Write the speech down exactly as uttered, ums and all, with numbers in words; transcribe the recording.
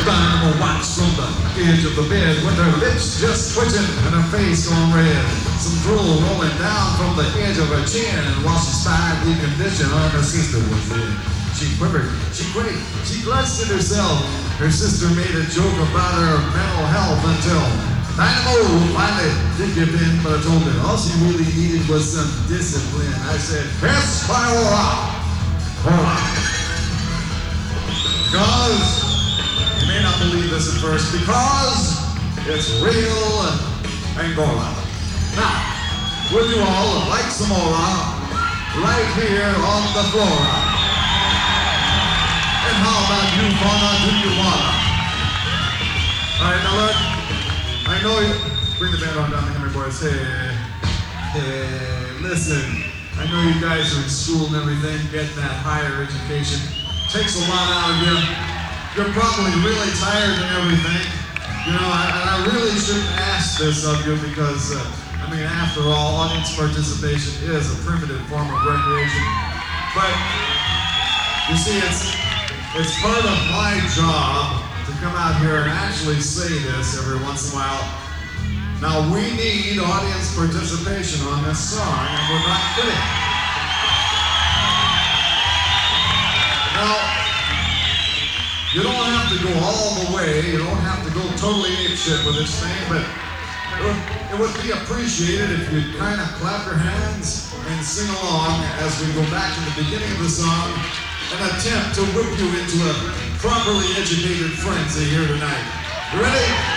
Dynamo watched from the edge of the bed with her lips just twitching and her face going red. Some drool rolling down from the edge of her chin while she spied the condition on her sister was in. She quivered, she quaked, she clutched at herself. Her sister made a joke about her mental health until Dynamo finally did give in, but I told her all she really needed was some discipline. I said, "Yes, my aura, aura." Because you may not believe this at first, because it's real Angola. Now, would you all like some aura right here on the flora? And how about you, fauna, do you wanna? All right, now look, I know you, bring the band on down, come here, boys. Hey, hey, listen, I know you guys are in school and everything, getting that higher education. Takes a lot out of you. You're probably really tired and everything. You know, I, and I really shouldn't ask this of you because, uh, I mean, after all, audience participation is a primitive form of recreation. But, you see, it's, it's part of my job to come out here and actually say this every once in a while. Now, we need audience participation on this song, and we're not kidding. Now, you don't have to go all the way, you don't have to go totally apeshit with this thing, but it would, it would be appreciated if you'd kind of clap your hands and sing along as we go back to the beginning of the song and attempt to whip you into a properly educated frenzy here tonight. You ready?